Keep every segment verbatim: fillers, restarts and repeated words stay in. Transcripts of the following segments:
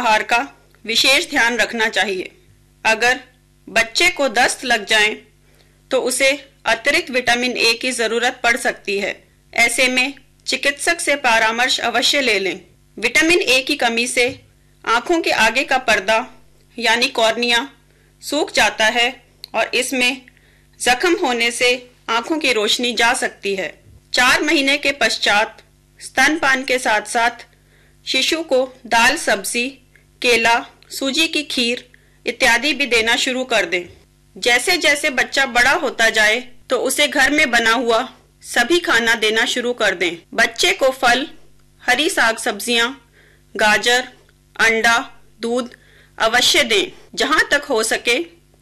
आहार का विशेष ध्यान रखना चाहिए। अगर बच्चे को दस्त लग जाए तो उसे अतिरिक्त विटामिन ए की जरूरत पड़ सकती है। ऐसे में चिकित्सक से परामर्श अवश्य ले लें। विटामिन ए की कमी से आंखों के आगे का पर्दा यानी कॉर्निया सूख जाता है और इसमें जख्म होने से आंखों की रोशनी जा सकती है। चार महीने के पश्चात स्तनपान के साथ साथ शिशु को दाल, सब्जी, केला, सूजी की खीर इत्यादि भी देना शुरू कर दें। जैसे जैसे बच्चा बड़ा होता जाए तो उसे घर में बना हुआ सभी खाना देना शुरू कर दें। बच्चे को फल, हरी साग सब्जियां, गाजर, अंडा, दूध अवश्य दें। जहां तक हो सके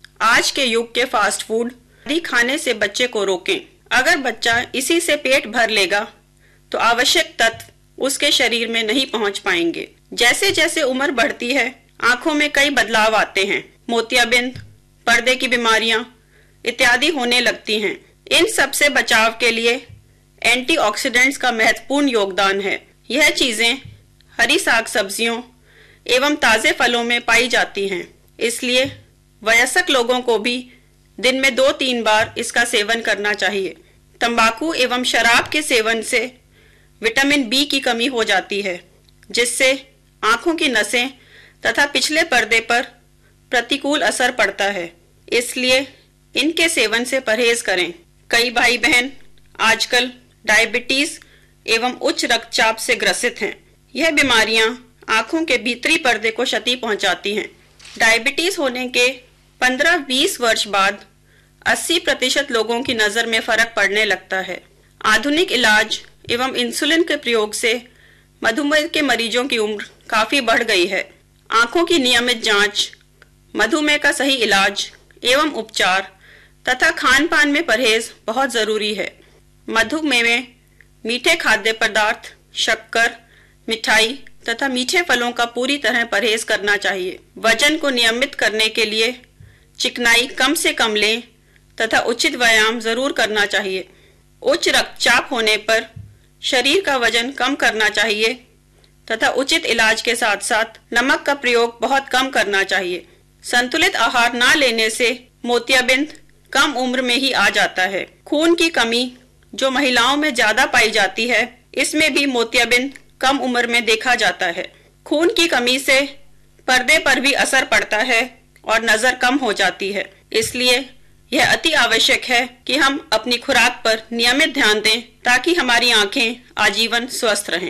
आज के युग के फास्ट फूड आदि खाने से बच्चे को रोकें। अगर बच्चा इसी से पेट भर लेगा तो आवश्यक तत्व उसके शरीर में नहीं पहुंच पाएंगे। जैसे जैसे उम्र बढ़ती है आंखों में कई बदलाव आते हैं। मोतियाबिंद, पर्दे की बीमारियां इत्यादि होने लगती हैं। इन सब से बचाव के लिए एंटीऑक्सीडेंट्स का महत्वपूर्ण योगदान है। यह चीजें हरी साग सब्जियों एवं ताजे फलों में पाई जाती हैं। इसलिए वयस्क लोगों को भी दिन में दो तीन बार इसका सेवन करना चाहिए। तंबाकू एवं शराब के सेवन से विटामिन बी की कमी हो जाती है, जिससे आंखों की नसें तथा पिछले पर्दे पर प्रतिकूल असर पड़ता है। इसलिए इनके सेवन से परहेज करें। कई भाई बहन आजकल डायबिटीज एवं उच्च रक्तचाप से ग्रसित हैं। यह बीमारियां आंखों के भीतरी पर्दे को क्षति पहुंचाती हैं। डायबिटीज होने के पंद्रह बीस वर्ष बाद अस्सी प्रतिशत लोगों की नजर में फर्क पड़ने लगता है। आधुनिक इलाज एवं इंसुलिन के प्रयोग से मधुमेह के मरीजों की उम्र काफी बढ़ गई है। आंखों की नियमित जांच, मधुमेह का सही इलाज एवं उपचार तथा खान पान में परहेज बहुत जरूरी है। मधुमेह में मीठे खाद्य पदार्थ, शक्कर, मिठाई तथा मीठे फलों का पूरी तरह परहेज करना चाहिए। वजन को नियमित करने के लिए चिकनाई कम से कम लें तथा उचित व्यायाम जरूर करना चाहिए। उच्च रक्तचाप होने पर शरीर का वजन कम करना चाहिए तथा उचित इलाज के साथ साथ नमक का प्रयोग बहुत कम करना चाहिए। संतुलित आहार ना लेने से मोतियाबिंद कम उम्र में ही आ जाता है। खून की कमी जो महिलाओं में ज्यादा पाई जाती है, इसमें भी मोतियाबिंद कम उम्र में देखा जाता है। खून की कमी से पर्दे पर भी असर पड़ता है और नजर कम हो जाती है। इसलिए यह अति आवश्यक है कि हम अपनी खुराक पर नियमित ध्यान दें ताकि हमारी आंखें आजीवन स्वस्थ रहें।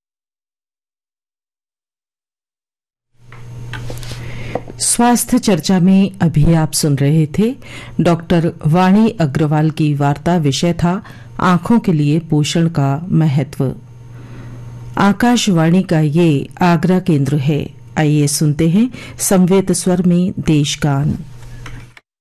स्वास्थ्य चर्चा में अभी आप सुन रहे थे डॉक्टर वाणी अग्रवाल की वार्ता। विषय था आंखों के लिए पोषण का महत्व। आकाशवाणी का ये आगरा केंद्र है। आइए सुनते हैं संवेद स्वर में देश गान।